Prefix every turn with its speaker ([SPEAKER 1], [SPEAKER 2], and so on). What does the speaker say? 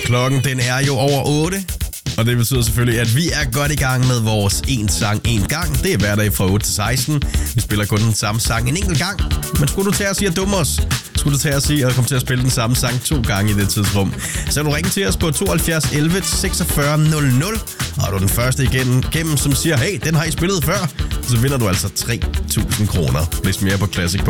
[SPEAKER 1] Klokken den er jo over 8, og det betyder selvfølgelig, at vi er godt i gang med vores En Sang En Gang. Det er hverdag fra 8 til 16. Vi spiller kun den samme sang en enkelt gang. Men skulle du tage os i at dumme os? Skulle du tage os i at komme til at spille den samme sang 2 gange i det tidsrum? Så du ringe til os på 72 11 46 00. Og er du den første igennem, som siger, hey, den har I spillet før, så vinder du altså 3.000 kroner. Læs mere på Classic.